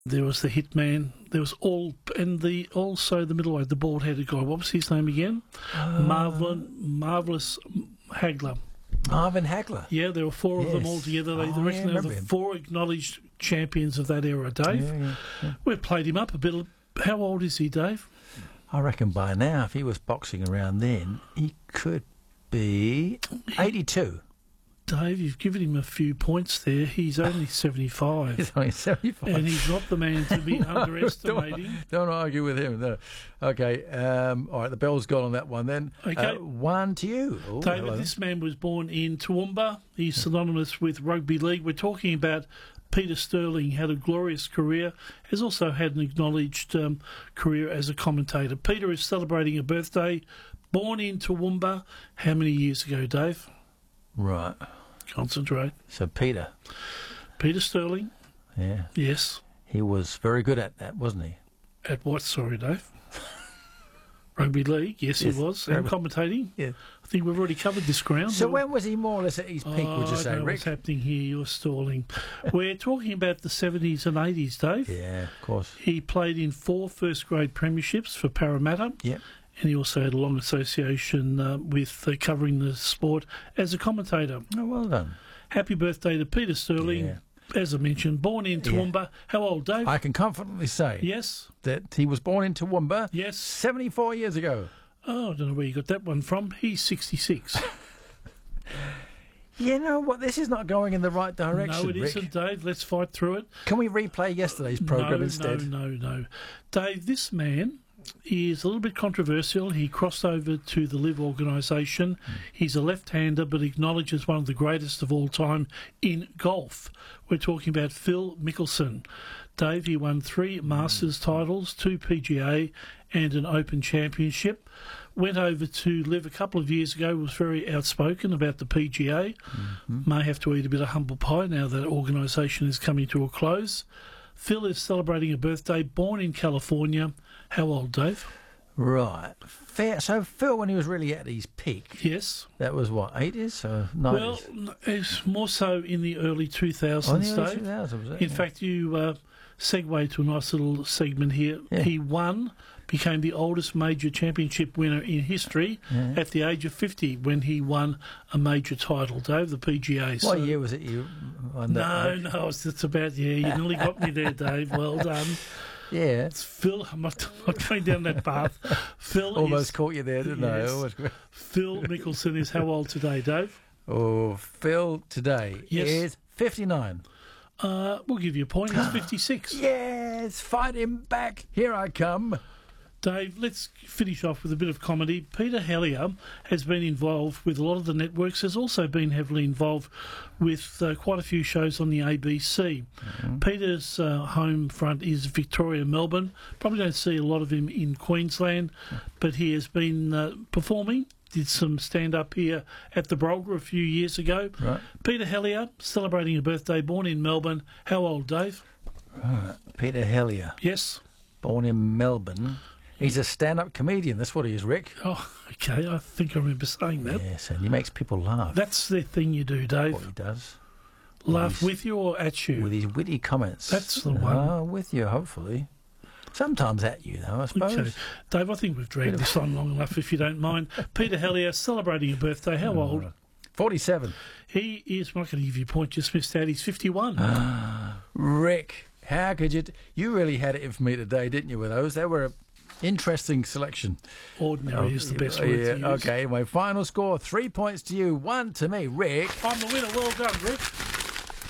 There was the Hitman. There was also the middleweight, the bald-headed guy. What was his name again? Marvelous Hagler. Marvin Hagler. Yeah, there were four of them all together. They reckon they were the four acknowledged champions of that era, Dave. Yeah. We've played him up a bit. How old is he, Dave? I reckon by now, if he was boxing around then, he could be 82. Dave, you've given him a few points there. He's only 75. He's only 75. And he's not the man to be underestimating. Don't argue with him. No. Okay. All right, the bell's gone on that one then. Okay. 1 to you. Ooh, David, hello. this man was born in Toowoomba. He's synonymous with rugby league. We're talking about Peter Sterling. Had a glorious career, has also had an acknowledged career as a commentator. Peter is celebrating a birthday, born in Toowoomba. How many years ago, Dave? Right. Concentrate. So Peter Sterling. Yeah. Yes. He was very good at that, wasn't he? At what? Sorry, Dave. Rugby league. Yes, he was. And commentating. Yeah. I think we've already covered this ground. So when was he more or less at his peak, would you say, I know Rick? what's happening here. You're stalling. We're talking about the 70s and 80s, Dave. Yeah, of course. He played in 4 first-grade premierships for Parramatta. Yep. And he also had a long association with covering the sport as a commentator. Oh, well done. Happy birthday to Peter Sterling. Yeah. As I mentioned, born in Toowoomba. How old, Dave? I can confidently say Yes. that he was born in Toowoomba Yes. 74 years ago. Oh, I don't know where you got that one from. He's 66. You know what? This is not going in the right direction, No, it Rick. isn't, Dave. Let's fight through it. Can we replay yesterday's program instead? No. Dave, this man is a little bit controversial. He crossed over to the Live organisation. He's a left-hander, but acknowledged as one of the greatest of all time in golf. We're talking about Phil Mickelson. Dave, he won 3 Masters titles, 2 PGA and an Open Championship. Went over to Live a couple of years ago, was very outspoken about the PGA. May have to eat a bit of humble pie now that organisation is coming to a close. Phil is celebrating a birthday, born in California. How old, Dave? Right. Fair. So Phil, when he was really at his peak, Yes. that was what, 80s or 90s? Well, it's more so in the early 2000s, Oh, in the early Dave. 2000s, was it? In fact, you segue to a nice little segment here. Yeah. He became the oldest major championship winner in history at the age of 50 when he won a major title, Dave, the PGA. What year was it you won that? No, it's about, you nearly got me there, Dave. Well done. Yeah. It's Phil. I'm not going down that path. Phil Almost caught you there, didn't Yes. I? Almost. Phil Mickelson is how old today, Dave? Oh, Phil today is 59. We'll give you a point. He's 56. Yes, fight him back. Here I come. Dave, let's finish off with a bit of comedy. Peter Hellier has been involved with a lot of the networks, has also been heavily involved with quite a few shows on the ABC. Peter's home front is Victoria, Melbourne. Probably don't see a lot of him in Queensland, but he has been performing. Did some stand-up here at the Brolga a few years ago. Right. Peter Hellier, celebrating a birthday, born in Melbourne. How old, Dave? Peter Hellier, Yes. born in Melbourne. He's a stand-up comedian. That's what he is, Rick. Oh, okay. I think I remember saying that. Yes, and he makes people laugh. That's the thing you do, Dave. what he does. Laugh with you or at you? With his witty comments. That's the one. Oh, with you, hopefully. Sometimes at you, though, I suppose. Okay. Dave, I think we've dragged this on long enough, if you don't mind. Peter Hellier, celebrating a birthday. How old? 47. He is, I'm not going to give you a point, just missed out. He's 51. Rick, how could you... You really had it in for me today, didn't you, with those? They were an interesting selection. Ordinary is the best word to use. Okay, my final score, 3 points to you, 1 to me. Rick. I'm the winner. Well done, Rick.